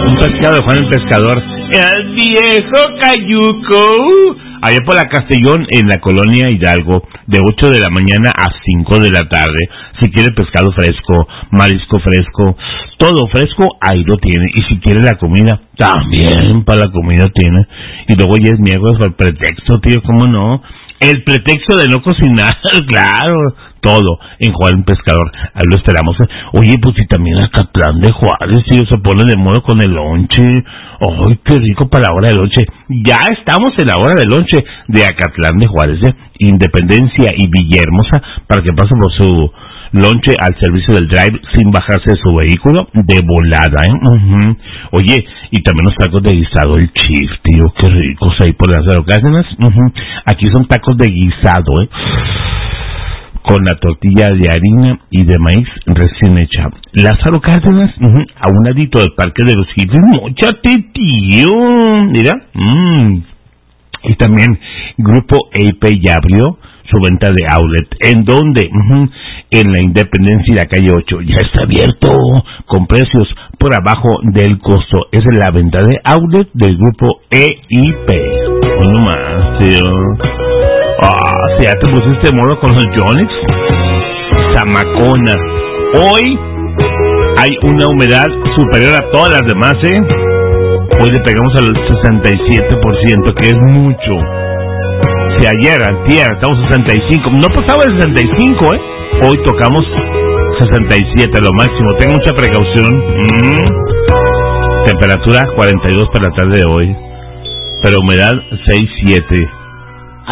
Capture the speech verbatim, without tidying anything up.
Un pescado de Juan el Pescador. El viejo cayuco. Allá por la Castellón, en la colonia Hidalgo, de ocho de la mañana a cinco de la tarde. Si quiere pescado fresco, marisco fresco, todo fresco, ahí lo tiene. Y si quiere la comida, también para la comida tiene. Y luego ya es miércoles por el pretexto, tío, ¿cómo no? El pretexto de no cocinar, claro, todo en Juan Pescador. Ahí lo esperamos. Oye, pues si también Acatlán de Juárez, tío, se pone de moda con el lonche. ¡Ay, qué rico para la hora del lonche! Ya estamos en la hora del lonche de Acatlán de Juárez, ¿eh? Independencia y Villahermosa, para que pasen por su lonche al servicio del drive sin bajarse de su vehículo de volada, ¿eh? Uh-huh. Oye, y también los tacos de guisado, el Chief, tío, qué ricos ahí por Lázaro Cárdenas. Uh-huh. Aquí son tacos de guisado, ¿eh? Con la tortilla de harina y de maíz recién hecha. Lázaro Cárdenas, uh-huh, a un ladito del Parque de los Hippies. ¡Móchate, tío! Mira. Mm. Y también Grupo E I P ya abrió su venta de outlet. ¿En dónde? Uh-huh. En la Independencia y la calle ocho. Ya está abierto, con precios por abajo del costo. Es la venta de outlet del Grupo E I P. Uno más, tío. Ah, si ya te pusiste modo con los Yonix. Zamacona. Hoy hay una humedad superior a todas las demás, ¿eh? Hoy le pegamos al sesenta y siete por ciento, que es mucho. Si ayer, antier, estamos sesenta y cinco, no pasaba el sesenta y cinco, ¿eh? Hoy tocamos sesenta y siete, lo máximo. Tenga mucha precaución. Mm. Temperatura cuarenta y dos para la tarde de hoy, pero humedad seis siete.